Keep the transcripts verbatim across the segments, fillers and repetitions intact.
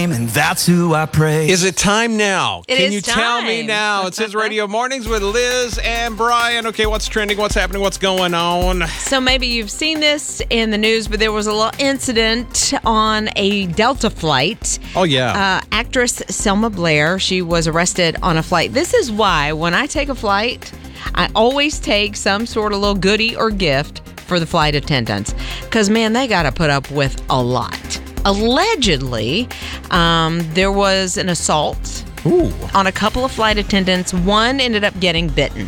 And that's who I praise. Is it time now? It Can is you tell me time. now? It's His Radio Mornings with Liz and Brian. Okay, what's trending? What's happening? What's going on? So maybe you've seen this in the news, but there was a little incident on a Delta flight. Oh, yeah. Uh, actress Selma Blair, she was arrested on a flight. This is why when I take a flight, I always take some sort of little goodie or gift for the flight attendants. Because, man, they got to put up with a lot. Allegedly, um, there was an assault Ooh. on a couple of flight attendants. One ended up getting bitten.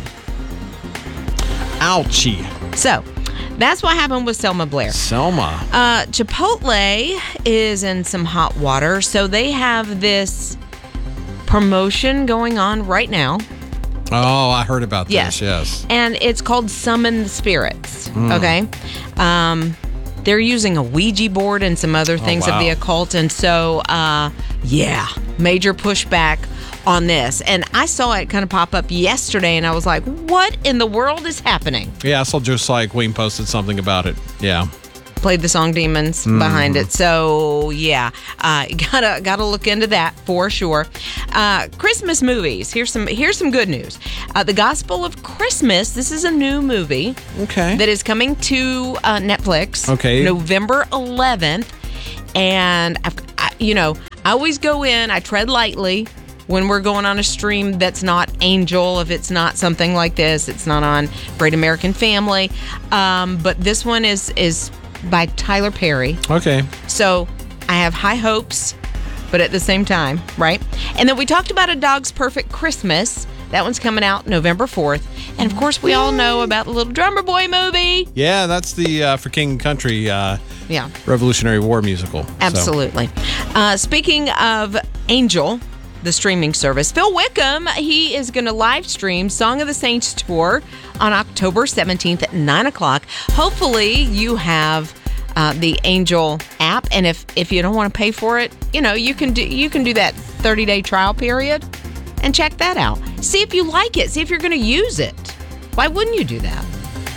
Ouchie. So, that's what happened with Selma Blair. Selma. Uh, Chipotle is in some hot water, so they have this promotion going on right now. Oh, I heard about this, Yes. yes. And it's called Summon the Spirits, Mm. okay? Um, they're using a Ouija board and some other things Oh, wow. of the occult, and so, uh, yeah, major pushback on this. And I saw it kind of pop up yesterday, and I was like, what in the world is happening? Yeah, I saw Josiah Queen posted something about it. Yeah. Played the song Demons Mm-hmm. behind it. So, yeah, uh, gotta gotta look into that for sure. Uh, Christmas movies. Here's some here's some good news. Uh, the Gospel of Christmas. This is a new movie Okay. that is coming to uh, Netflix. Okay. November eleventh. And, I've, I, you know, I always go in, I tread lightly when we're going on a stream that's not Angel, if it's not something like this. It's not on Great American Family. Um, but this one is is by Tyler Perry. Okay. So I have high hopes, but at the same time, right? And then we talked about A Dog's Perfect Christmas. That one's coming out November fourth. And of course, we all know about the Little Drummer Boy movie. Yeah, that's the uh, for King and Country uh, Yeah, Revolutionary War musical. So- absolutely. Uh, speaking of Angel, the streaming service, Phil Wickham, he is going to live stream Song of the Saints tour on October seventeenth at nine o'clock. Hopefully you have uh, the Angel app, and if if you don't want to pay for it, you know, you can do you can do that thirty-day trial period and check that out. See if you like it. See if you're going to use it. Why wouldn't you do that?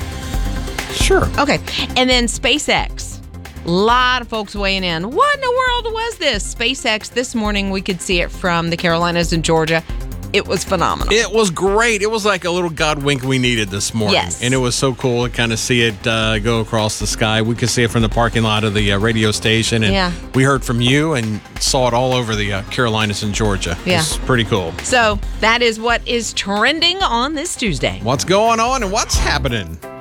Sure. Okay. And then SpaceX. A lot of folks weighing in. What in the world was this? SpaceX, this morning we could see it from the Carolinas and Georgia. It was phenomenal. It was great. It was like a little God wink we needed this morning. Yes. And it was so cool to kind of see it uh, go across the sky. We could see it from the parking lot of the uh, radio station. And Yeah. we heard from you and saw it all over the uh, Carolinas and Georgia. Yeah. It's pretty cool. So that is what is trending on this Tuesday. What's going on and what's happening?